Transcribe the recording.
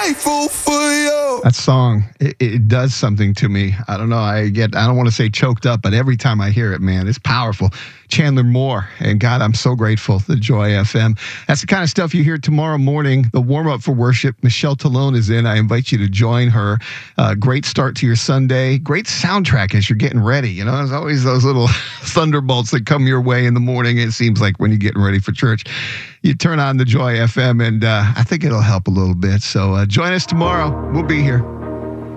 grateful for you. That song, it does something to me. I don't know. I don't want to say choked up, but every time I hear it, man, it's powerful. Chandler Moore. And God, I'm so grateful. The Joy FM. That's the kind of stuff you hear tomorrow morning. The warm up for worship. Michelle Talone is in. I invite you to join her. Great start to your Sunday. Great soundtrack as you're getting ready. You know, there's always those little thunderbolts that come your way in the morning. It seems like when you're getting ready for church, you turn on the Joy FM, and I think it'll help a little bit. So join us tomorrow. We'll be here.